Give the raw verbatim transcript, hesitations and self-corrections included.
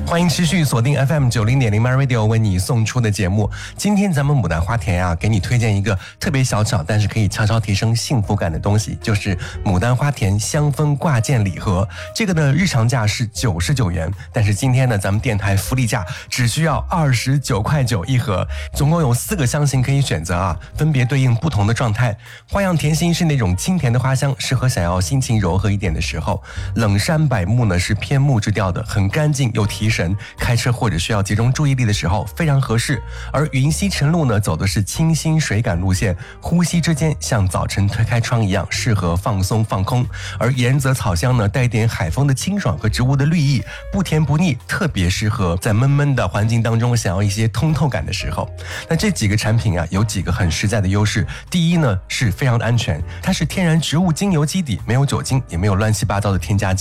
欢迎持续锁定 F M 九零点零 My Radio 为你送出的节目。今天咱们牡丹花田啊，给你推荐一个特别小巧，但是可以悄悄提升幸福感的东西，就是牡丹花田香氛挂件礼盒。这个的日常价是九十九元，但是今天呢，咱们电台福利价只需要二十九块九一盒，总共有四个香型可以选择啊，分别对应不同的状态。花样甜心是那种清甜的花香，适合想要心情柔和一点的时候。冷杉柏木呢是偏木质调的，很干净又提神，开车或者需要集中注意力的时候非常合适。而云溪晨露呢走的是清新水感路线，呼吸之间像早晨推开窗一样，适合放松放空。而岩泽草香呢带一点海风的清爽和植物的绿意，不甜不腻，特别适合在闷闷的环境当中想要一些通透感的时候。那这几个产品啊有几个很实在的优势。第一呢是非常的安全，它是天然植物精油基底，没有酒精，也没有乱七八糟的添加剂。